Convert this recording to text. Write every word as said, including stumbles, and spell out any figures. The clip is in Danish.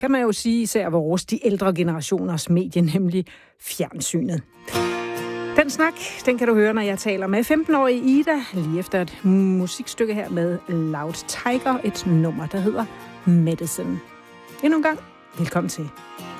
kan man jo sige, især vores, de ældre generationers medie, nemlig fjernsynet. Den snak, den kan du høre, når jeg taler med femten-årige Ida, lige efter et musikstykke her med Loud Tiger, et nummer, der hedder Medicine. Endnu en gang, velkommen til.